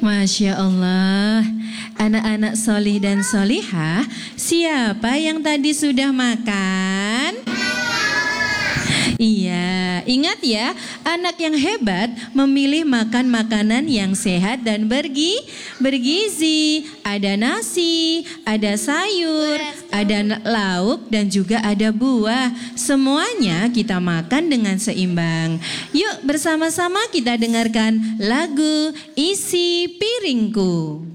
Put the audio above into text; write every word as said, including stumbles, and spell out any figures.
Masya Allah, anak-anak solih dan solihah, siapa yang tadi sudah makan? Iya, ingat ya, anak yang hebat memilih makan makanan yang sehat dan bergi, bergizi. Ada nasi, ada sayur, ada lauk dan juga ada buah. Semuanya kita makan dengan seimbang. Yuk bersama-sama kita dengarkan lagu Isi Piringku.